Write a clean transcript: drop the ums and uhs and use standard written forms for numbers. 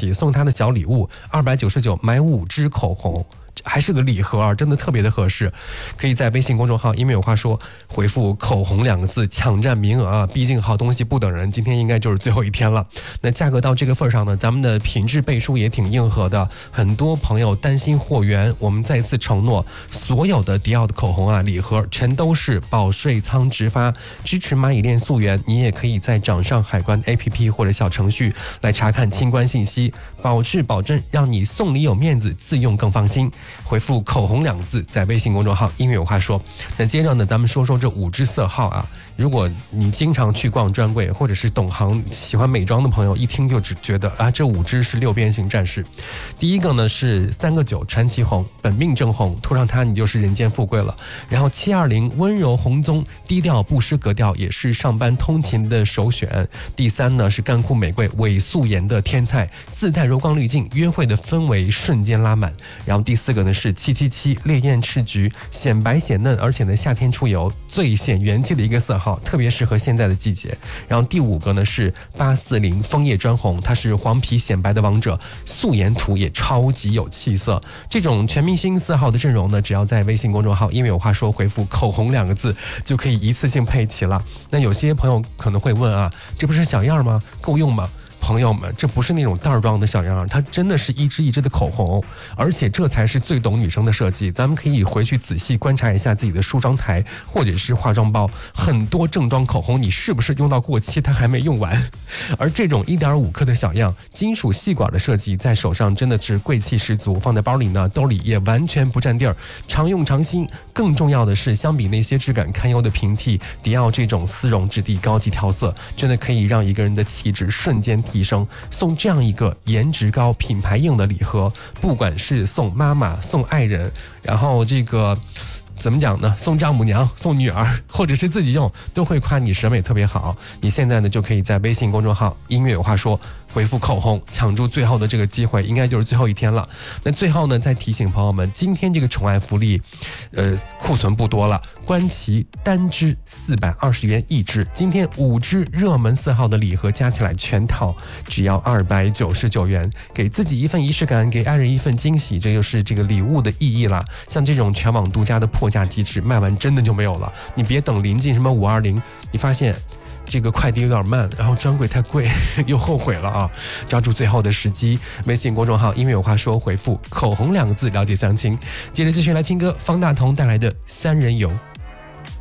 起，送他的小礼物299买5支口红。还是个礼盒啊，真的特别的合适，可以在微信公众号因为有话说回复口红2个字抢占名额啊，毕竟好东西不等人，今天应该就是最后一天了。那价格到这个份上呢，咱们的品质背书也挺硬核的，很多朋友担心货源，我们再次承诺所有的迪奥的口红啊礼盒全都是保税仓直发，支持蚂蚁链溯源，你也可以在掌上海关 APP 或者小程序来查看清关信息，保质保证，让你送礼有面子，自用更放心。回复口红2个字在微信公众号音乐有话说。那接着呢，咱们说说这5支色号啊。如果你经常去逛专柜，或者是懂行喜欢美妆的朋友，一听就只觉得啊，这5支是6边形战士。第一个呢是3个9传奇红，本命正红，涂上它你就是人间富贵了。然后720温柔红棕，低调不失格调，也是上班通勤的首选。第3呢是干枯玫瑰，伪素颜的天菜，自带柔光滤镜，约会的氛围瞬间拉满。然后第4个呢是777烈焰赤橘，显白显嫩，而且呢夏天出油最显元气的一个色号，特别适合现在的季节。然后第5个呢是840枫叶砖红，它是黄皮显白的王者，素颜涂也超级有气色。这种全明星4号的阵容呢，只要在微信公众号因为有话说回复口红2个字就可以一次性配齐了。那有些朋友可能会问啊，这不是小样吗？够用吗？朋友们，这不是那种袋装的小样，它真的是一支一支的口红，而且这才是最懂女生的设计。咱们可以回去仔细观察一下自己的梳妆台或者是化妆包，很多正装口红你是不是用到过期它还没用完？而这种1.5克的小样，金属细管的设计，在手上真的是贵气十足，放在包里呢，兜里也完全不占地儿，常用常新。更重要的是，相比那些质感堪忧的平替，迪奥这种丝绒质地高级调色，真的可以让一个人的气质瞬间提升。送这样一个颜值高品牌硬的礼盒，不管是送妈妈送爱人，然后这个怎么讲呢，送丈母娘送女儿，或者是自己用，都会夸你审美特别好。你现在呢就可以在微信公众号音乐有话说回复口红，抢住最后的这个机会，应该就是最后一天了。那最后呢，再提醒朋友们，今天这个宠爱福利库存不多了，观其单支420元一支，今天5支热门4号的礼盒加起来全套只要299元，给自己一份仪式感，给爱人一份惊喜，这就是这个礼物的意义啦。像这种全网独家的破价机制，卖完真的就没有了，你别等临近什么520，你发现这个快递有点慢，然后专柜太贵，又后悔了啊！抓住最后的时机，微信公众号音乐有话说回复口红2个字了解详情。接着继续来听歌，方大同带来的3人游。